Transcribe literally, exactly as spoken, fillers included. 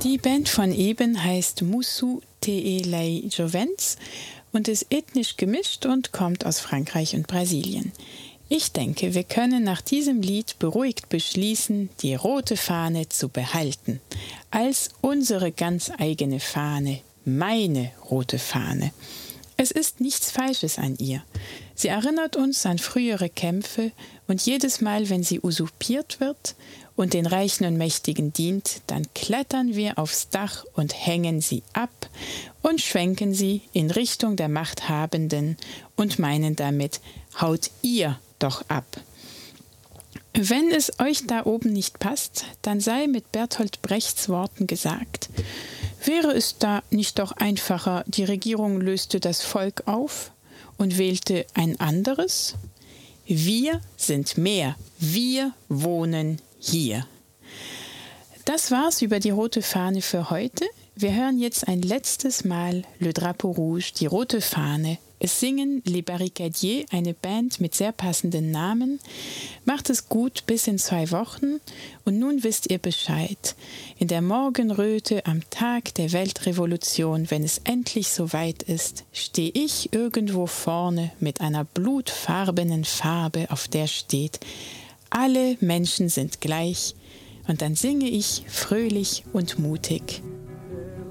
Die Band von eben heißt Musu Te'elei Jovens und ist ethnisch gemischt und kommt aus Frankreich und Brasilien. Ich denke, wir können nach diesem Lied beruhigt beschließen, die rote Fahne zu behalten, als unsere ganz eigene Fahne, meine rote Fahne. Es ist nichts Falsches an ihr. Sie erinnert uns an frühere Kämpfe und jedes Mal, wenn sie usurpiert wird und den Reichen und Mächtigen dient, dann klettern wir aufs Dach und hängen sie ab und schwenken sie in Richtung der Machthabenden und meinen damit, haut ihr doch ab. Wenn es euch da oben nicht passt, dann sei mit Bertolt Brechts Worten gesagt, wäre es da nicht doch einfacher, die Regierung löste das Volk auf und wählte ein anderes? Wir sind mehr, wir wohnen hier. Das war's über die rote Fahne für heute. Wir hören jetzt ein letztes Mal Le Drapeau Rouge, die rote Fahne. Es singen Les Barricadiers, eine Band mit sehr passenden Namen. Macht es gut bis in zwei Wochen und nun wisst ihr Bescheid. In der Morgenröte am Tag der Weltrevolution, wenn es endlich soweit ist, stehe ich irgendwo vorne mit einer blutfarbenen Farbe, auf der steht: Alle Menschen sind gleich. Und dann singe ich fröhlich und mutig: